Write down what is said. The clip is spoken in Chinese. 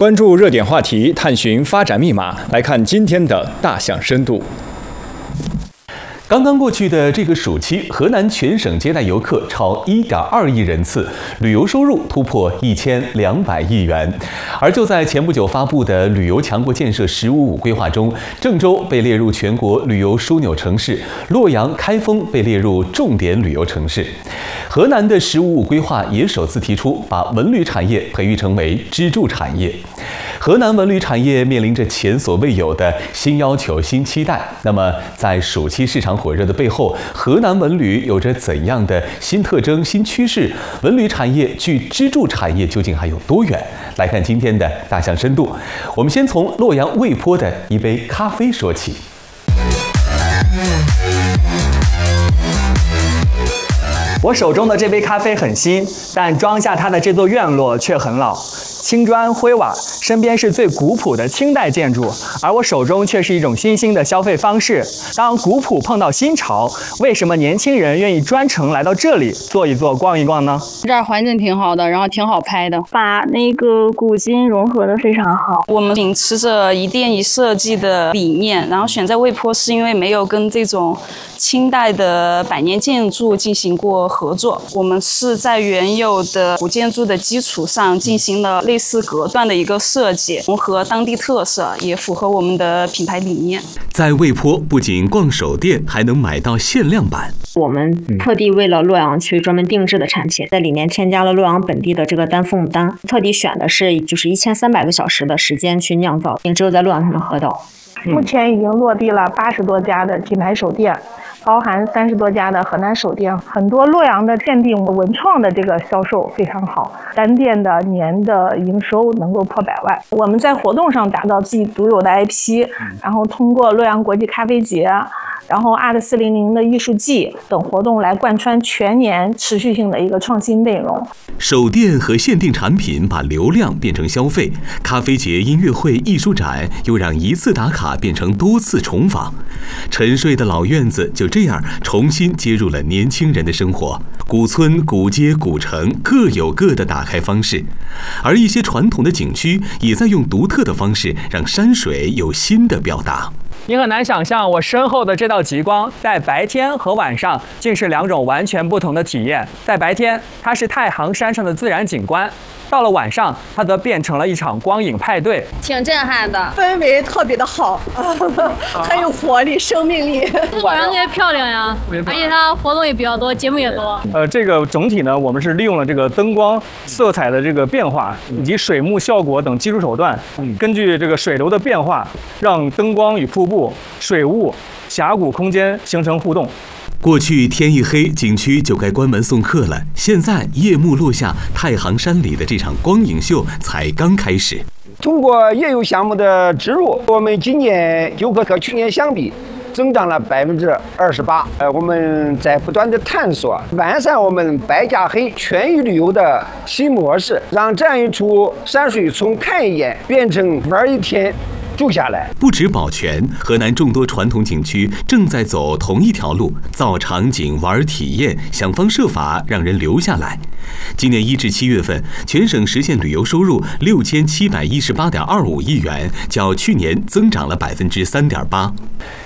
关注热点话题，探寻发展密码。来看今天的大象深度。 刚刚过去的这个暑期，河南全省接待游客超1.2亿人次，旅游收入突破1200亿元。而就在前不久发布的旅游强国建设“15+5”规划中，郑州被列入全国旅游枢纽城市，洛阳、开封被列入重点旅游城市。河南的“15+5”规划也首次提出把文旅产业培育成为支柱产业。河南文旅产业面临着前所未有的新要求、新期待。那么，在暑期市场火热的背后，河南文旅有着怎样的新特征、新趋势？文旅产业距支柱产业究竟还有多远？来看今天的大象深度。我们先从洛阳魏坡的一杯咖啡说起。 我手中的这杯咖啡很新，但装下它的这座院落却很老。青砖灰瓦，身边是最古朴的清代建筑，而我手中却是一种新兴的消费方式。当古朴碰到新潮，为什么年轻人愿意专程来到这里坐一坐、逛一逛呢？ 这儿环境挺好的，然后挺好拍的， 把那个古今融合的非常好。 我们秉持着一店一设计的理念，然后选在魏坡是因为没有跟这种清代的百年建筑进行过合作，我们是在原有的古建筑的基础上进行了类似隔断的一个设计，融合当地特色，也符合我们的品牌理念。 在魏坡不仅逛手店，还能买到限量版。 我们特地为了洛阳区专门定制的产品，在里面添加了洛阳本地的这个丹凤丹，特地选的是就是1300个小时的时间去酿造，只有在洛阳才能喝到。 目前已经落地了80多家的品牌手店，包含30多家的河南手店，很多洛阳的限定文创的这个销售非常好，单店的年的营收能够破100万。我们在活动上打造自己独有的 IP， 然后通过洛阳国际咖啡节，然后 ART400的艺术季等活动来贯穿全年持续性的一个创新内容。 手店和限定产品把流量变成消费，咖啡节、音乐会、艺术展又让一次打卡变成多次重访。沉睡的老院子就这样重新接入了年轻人的生活，古村、古街、古城各有各的打开方式，而一些传统的景区也在用独特的方式让山水有新的表达。 你很难想象我身后的这道极光在白天和晚上竟是2种完全不同的体验。在白天，它是太行山上的自然景观；到了晚上，它则变成了一场光影派对， 挺震撼的， 氛围特别的好，很有活力、生命力。 晚上特别漂亮呀，而且它活动也比较多，节目也多。 这个总体呢，我们是利用了这个灯光、色彩的这个变化，以及水幕效果等技术手段，根据这个水流的变化，让灯光与瀑布、水雾、峡谷空间形成互动。 过去天一黑，景区就该关门送客了。现在夜幕落下，太行山里的这场光影秀才刚开始。 通过夜游项目的植入，我们今年游客和去年相比增长了28%。我们在不断的探索，完善我们白加黑全域旅游的新模式，让这样一处山水从看一眼变成玩一天。住下来。 不止保全，河南众多传统景区正在走同一条路，造场景、玩体验，想方设法让人留下来。今年1至7月份，全省实现旅游收入6718.25亿元，较去年增长了3.8%。